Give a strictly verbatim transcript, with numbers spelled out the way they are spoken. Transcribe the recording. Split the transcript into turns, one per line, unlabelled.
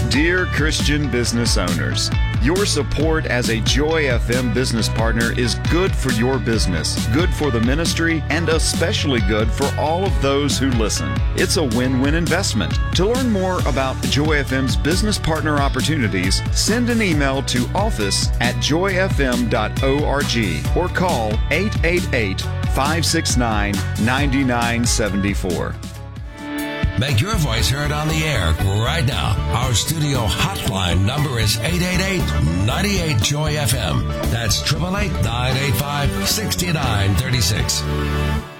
Dear Christian business owners, your support as a Joy F M business partner is good for your business, good for the ministry, and especially good for all of those who listen. It's a win-win investment. To learn more about Joy F M's business partner opportunities, send an email to office at joy f m dot org or call eight eight eight, five six nine, nine nine seven four.
Make your voice heard on the air right now. Our studio hotline number is eight eight eight, nine eight, joy F M. That's eight eight eight, nine eight five, six nine three six.